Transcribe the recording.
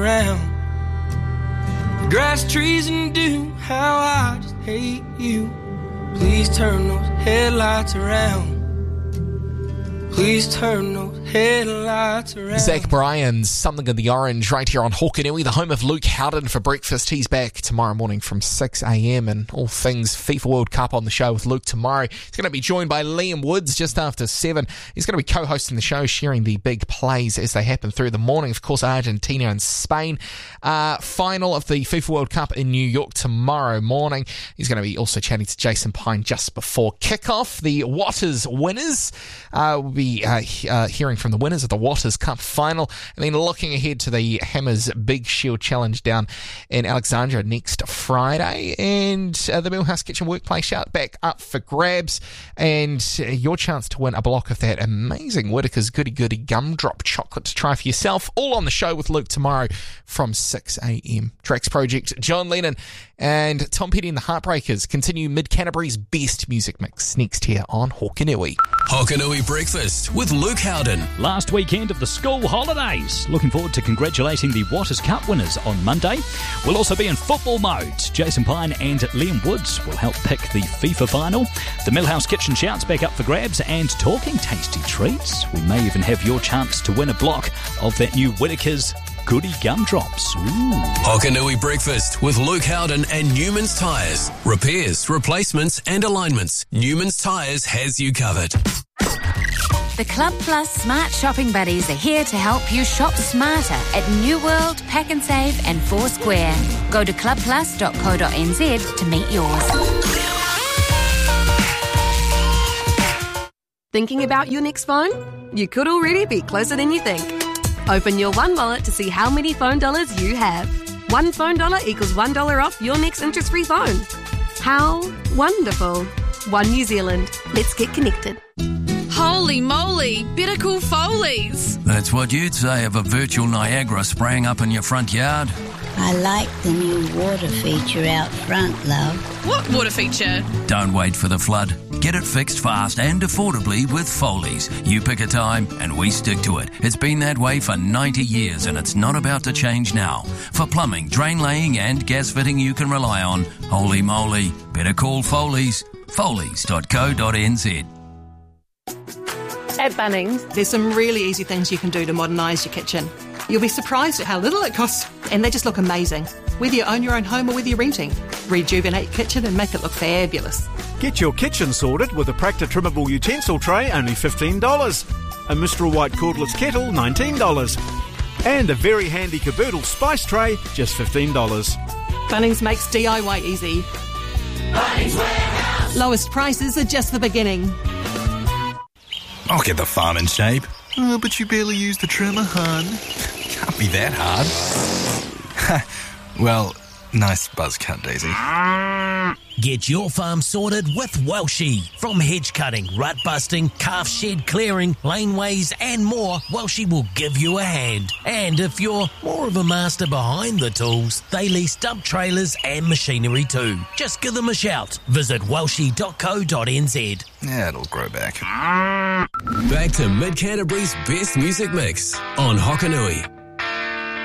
around. Grass, trees, and dew, how I just hate you. Please turn those headlights around. Please turn those headlights around. Zach Bryan's Something in the Orange right here on Hokanui, the home of Luke Howden for breakfast. He's back tomorrow morning from 6 a.m. and all things FIFA World Cup on the show with Luke tomorrow. He's going to be joined by Liam Woods just after 7. He's going to be co-hosting the show, sharing the big plays as they happen through the morning. Of course, Argentina and Spain. Final of the FIFA World Cup in New York tomorrow morning. He's going to be also chatting to Jason Pine just before kickoff. The Waters winners will be hearing from the winners of the Waters Cup final, and then looking ahead to the Hammers Big Shield Challenge down in Alexandria next Friday, and the Millhouse Kitchen Workplace Shout back up for grabs, and your chance to win a block of that amazing Whittaker's Goody Goody Gumdrop chocolate to try for yourself, all on the show with Luke tomorrow from 6 a.m. Drax Project, John Lennon and Tom Petty and the Heartbreakers continue Mid-Canterbury's best music mix next here on Hokanui. Hokanui Breakfast with Luke Howden. Last weekend of the school holidays. Looking forward to congratulating the Waters Cup winners on Monday. We'll also be in football mode. Jason Pine and Liam Woods will help pick the FIFA final. The Millhouse Kitchen Shouts back up for grabs, and talking tasty treats. We may even have your chance to win a block of that new Whittaker's Goody Gumdrops. Hokanui Breakfast with Luke Howden and Newman's Tyres. Repairs, replacements and alignments. Newman's Tyres has you covered. The Club Plus Smart Shopping Buddies are here to help you shop smarter at New World, Pack and Save and Foursquare. Go to clubplus.co.nz to meet yours. Thinking about your next phone? You could already be closer than you think. Open your One Wallet to see how many phone dollars you have. One phone dollar equals $1 off your next interest-free phone. How wonderful. One New Zealand. Let's get connected. Holy moly, better call Foley's. That's what you'd say of a virtual Niagara spraying up in your front yard. I like the new water feature out front, love. What water feature? Don't wait for the flood. Get it fixed fast and affordably with Foley's. You pick a time and we stick to it. It's been that way for 90 years and it's not about to change now. For plumbing, drain laying and gas fitting you can rely on, holy moly, better call Foley's. Foley's.co.nz. At Bunnings, there's some really easy things you can do to modernise your kitchen. You'll be surprised at how little it costs, and they just look amazing. Whether you own your own home or whether you're renting, rejuvenate your kitchen and make it look fabulous. Get your kitchen sorted with a Practa trimmable utensil tray, only $15. A Mistral White cordless kettle, $19. And a very handy caboodle spice tray, just $15. Bunnings makes DIY easy. Bunnings Warehouse. Lowest prices are just the beginning. I'll get the farm in shape. Oh, but you barely use the trimmer, hun. Can't be that hard. Well, nice buzz cut, Daisy. Get your farm sorted with Welshie. From hedge cutting, rut busting, calf shed clearing, laneways and more, Welshie will give you a hand. And if you're more of a master behind the tools, they lease dump trailers and machinery too. Just give them a shout. Visit welshie.co.nz. Yeah, it'll grow back. Back to Mid-Canterbury's best music mix on Hokanui.